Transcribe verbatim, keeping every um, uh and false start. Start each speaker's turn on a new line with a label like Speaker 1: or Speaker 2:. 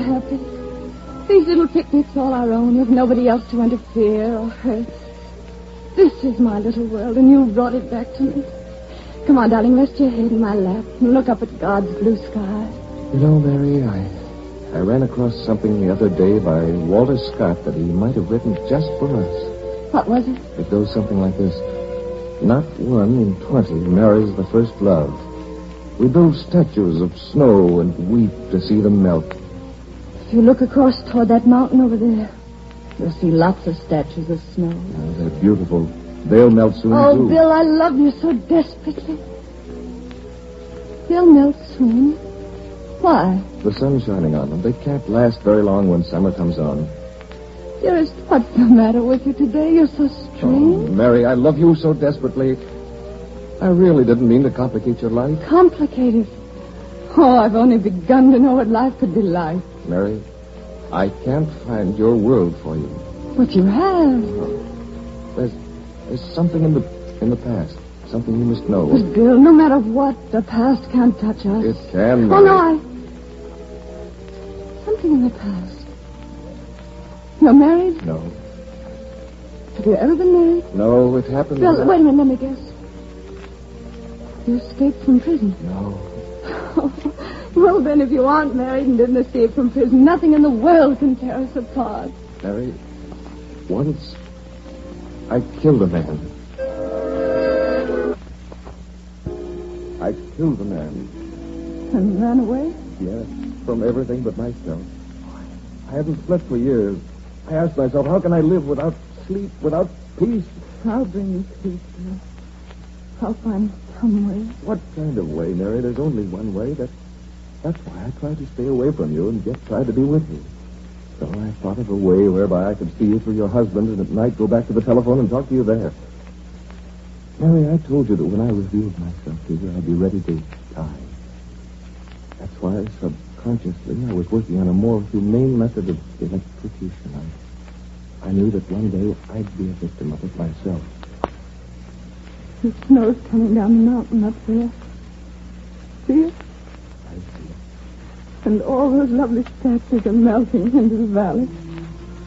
Speaker 1: happy. These little picnics all our own, with nobody else to interfere or hurt. This is my little world, and you brought it back to me. Come on, darling, rest your head in my lap and look up at God's blue sky.
Speaker 2: You know, Mary, I, I ran across something the other day by Walter Scott that he might have written just for us.
Speaker 1: What was it?
Speaker 2: It goes something like this. Not one in twenty marries the first love. We build statues of snow and weep to see them melt.
Speaker 1: If you look across toward that mountain over there, you'll see lots of statues of snow.
Speaker 2: Oh, they're beautiful. They'll melt soon,
Speaker 1: oh,
Speaker 2: too.
Speaker 1: Oh, Bill, I love you so desperately. They'll melt soon. Why?
Speaker 2: The sun's shining on them. They can't last very long when summer comes on.
Speaker 1: Dearest, what's the matter with you today? You're so strange.
Speaker 2: Oh, Mary, I love you so desperately. I really didn't mean to complicate your life.
Speaker 1: Complicated? Oh, I've only begun to know what life could be like.
Speaker 2: Mary, I can't find your world for you.
Speaker 1: But you have.
Speaker 2: There's, there's something in the in the past. Something you must know.
Speaker 1: But, Bill, no matter what, the past can't touch us.
Speaker 2: It can,
Speaker 1: Mary. Oh, no, I... Something in the past. You're married?
Speaker 2: No.
Speaker 1: Have you ever been married?
Speaker 2: No, it happened...
Speaker 1: Bill,
Speaker 2: without...
Speaker 1: wait a minute, let me guess. You escaped from prison?
Speaker 2: No.
Speaker 1: Well, then, if you aren't married and didn't escape from prison, nothing in the world can tear us apart.
Speaker 2: Mary, once I killed a man. I killed a man.
Speaker 1: And ran away?
Speaker 2: Yes, from everything but myself. I haven't slept for years. I asked myself, how can I live without sleep, without peace?
Speaker 1: I'll bring you peace, Bill. I'll find some way.
Speaker 2: What kind of way, Mary? There's only one way. That, that's why I try to stay away from you and yet try to be with you. So I thought of a way whereby I could see you through your husband and at night go back to the telephone and talk to you there. Mary, I told you that when I revealed myself to you, I'd be ready to die. That's why, subconsciously, I was working on a more humane method of electrocution. I, I knew that one day I'd be a victim of it myself.
Speaker 1: The snow's coming down the mountain up there. See it?
Speaker 2: I see.
Speaker 1: And all those lovely statues are melting into the valley.